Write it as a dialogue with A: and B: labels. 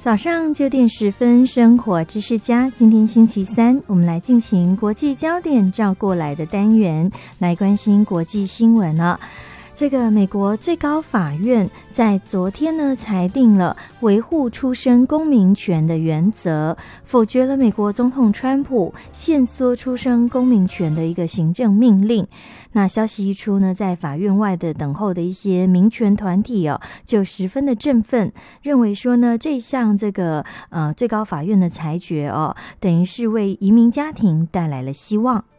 A: 早上9点10分，生活知识家。今天星期三，我们来进行国际焦点照过来的单元，来关心国际新闻了。这个美国最高法院在昨天呢裁定了维护出生公民权的原则，否决了美国总统川普限缩出生公民权的一个行政命令。那消息一出呢，在法院外的等候的一些民权团体就十分的振奋，认为说呢，这项这个最高法院的裁决等于是为移民家庭带来了希望。